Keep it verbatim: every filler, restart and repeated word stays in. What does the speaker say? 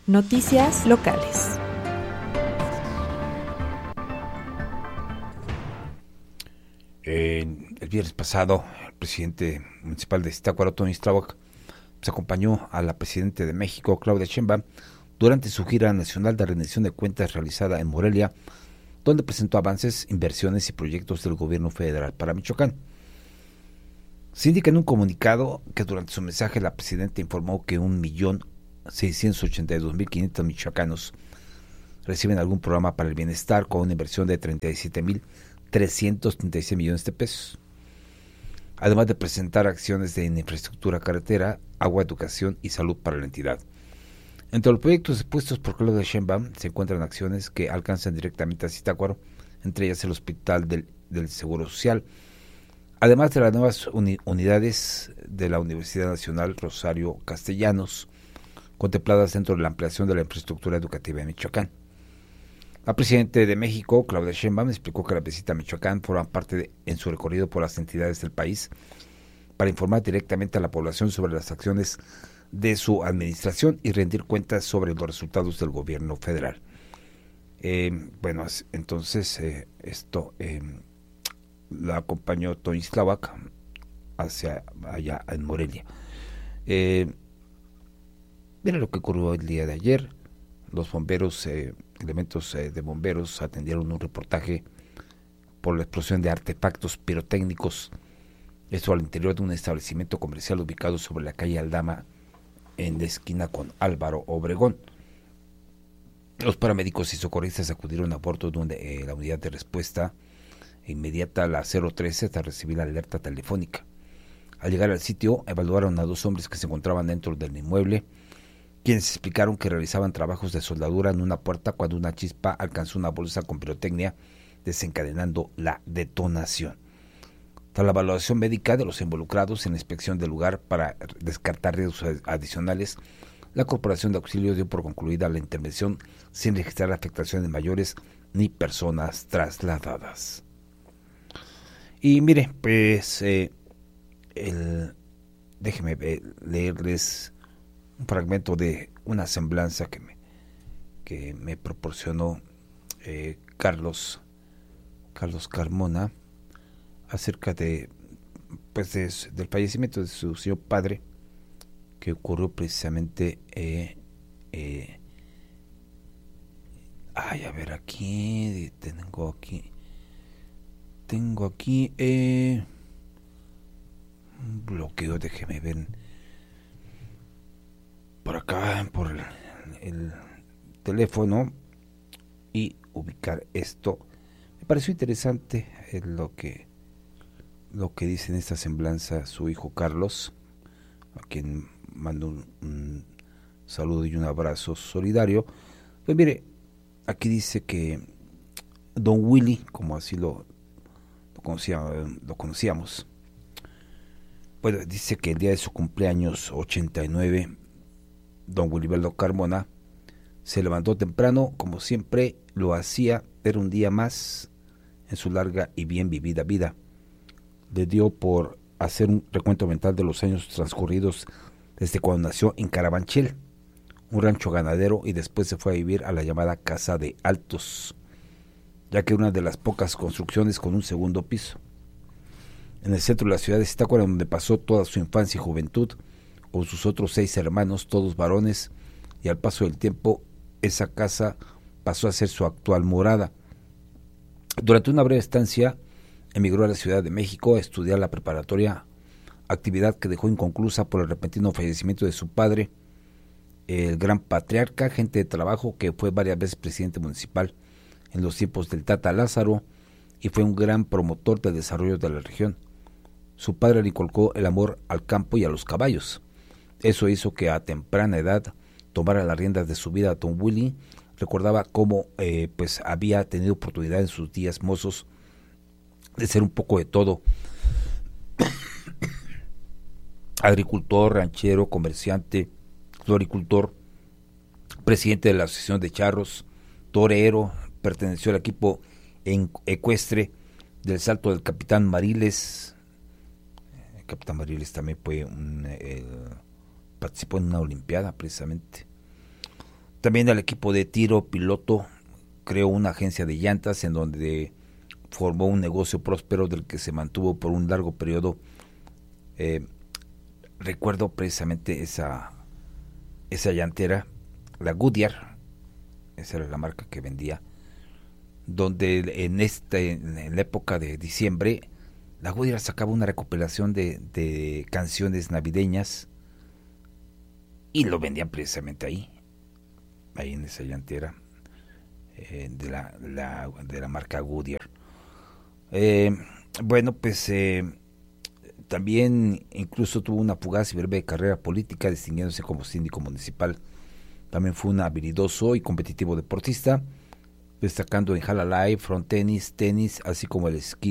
Noticias locales. Eh, el viernes pasado, el presidente municipal de Zitácuaro, Tony Strawak, se acompañó a la presidenta de México, Claudia Sheinbaum, durante su gira nacional de rendición de cuentas realizada en Morelia, donde presentó avances, inversiones y proyectos del gobierno federal para Michoacán. Se indica en un comunicado que durante su mensaje la presidenta informó que un millón seiscientos ochenta y dos mil quinientos michoacanos reciben algún programa para el bienestar con una inversión de treinta y siete mil trescientos treinta y seis millones de pesos. Además de presentar acciones de infraestructura carretera, agua, educación y salud para la entidad. Entre los proyectos expuestos por Claudia Sheinbaum se encuentran acciones que alcanzan directamente a Zitácuaro, entre ellas el Hospital del, del Seguro Social, además de las nuevas uni, unidades de la Universidad Nacional Rosario Castellanos, contempladas dentro de la ampliación de la infraestructura educativa en Michoacán. La presidenta de México, Claudia Sheinbaum, explicó que la visita a Michoacán forma parte de, en su recorrido por las entidades del país para informar directamente a la población sobre las acciones de su administración y rendir cuentas sobre los resultados del gobierno federal. Eh, bueno, entonces eh, esto eh, la acompañó Tony Strawak hacia allá en Morelia. Eh, mira lo que ocurrió el día de ayer. Los bomberos, eh, elementos eh, de bomberos atendieron un reportaje por la explosión de artefactos pirotécnicos, esto al interior de un establecimiento comercial ubicado sobre la calle Aldama, en la esquina con Álvaro Obregón. Los paramédicos y socorristas acudieron a bordo de una, eh, la unidad de respuesta inmediata a la cero trece hasta recibir la alerta telefónica. Al llegar al sitio, evaluaron a dos hombres que se encontraban dentro del inmueble, quienes explicaron que realizaban trabajos de soldadura en una puerta cuando una chispa alcanzó una bolsa con pirotecnia, desencadenando la detonación. Tras la evaluación médica de los involucrados en la inspección del lugar para descartar riesgos adicionales, la Corporación de Auxilio dio por concluida la intervención sin registrar afectaciones mayores ni personas trasladadas. Y mire, pues, eh, el, déjeme leerles un fragmento de una semblanza que me, que me proporcionó eh, Carlos, Carlos Carmona acerca de, pues de, del fallecimiento de su señor padre, que ocurrió precisamente eh, eh, ay, a ver, aquí tengo aquí tengo aquí eh, un bloqueo, déjeme ver por acá, por el, el teléfono y ubicar esto. Me pareció interesante eh, lo que lo que dice en esta semblanza su hijo Carlos, a quien mando un, un saludo y un abrazo solidario. Pues mire, aquí dice que don Willy, como así lo, lo, conocía, lo conocíamos, pues dice que el día de su cumpleaños ochenta y nueve, don Wiliberto Carmona se levantó temprano, como siempre lo hacía, era un día más en su larga y bien vivida vida. Le dio por hacer un recuento mental de los años transcurridos desde cuando nació en Carabanchel, un rancho ganadero, y después se fue a vivir a la llamada Casa de Altos, ya que era una de las pocas construcciones con un segundo piso. En el centro de la ciudad de Zitácuaro, donde pasó toda su infancia y juventud, con sus otros seis hermanos, todos varones, y al paso del tiempo, esa casa pasó a ser su actual morada. Durante una breve estancia, emigró a la Ciudad de México a estudiar la preparatoria, actividad que dejó inconclusa por el repentino fallecimiento de su padre, el gran patriarca, gente de trabajo que fue varias veces presidente municipal en los tiempos del Tata Lázaro y fue un gran promotor del desarrollo de la región. Su padre le inculcó el amor al campo y a los caballos. Eso hizo que a temprana edad tomara las riendas de su vida. Don Willy recordaba cómo eh, pues había tenido oportunidad en sus días mozos de ser un poco de todo. Agricultor, ranchero, comerciante, floricultor, presidente de la Asociación de Charros, torero, perteneció al equipo ecuestre del salto del Capitán Mariles. El Capitán Mariles también fue un, eh, participó en una olimpiada precisamente. También el equipo de tiro piloto creó una agencia de llantas en donde formó un negocio próspero del que se mantuvo por un largo periodo. Eh, recuerdo precisamente esa, esa llantera, la Goodyear, esa era la marca que vendía, donde en, este, en la época de diciembre, la Goodyear sacaba una recopilación de, de canciones navideñas y lo vendían precisamente ahí, ahí en esa llantera eh, de, la, la, de la marca Goodyear. Eh, bueno, pues eh, también incluso tuvo una fugaz y breve carrera política, distinguiéndose como síndico municipal. También fue un habilidoso y competitivo deportista, destacando en half pipe, front tenis, tenis, así como el esquí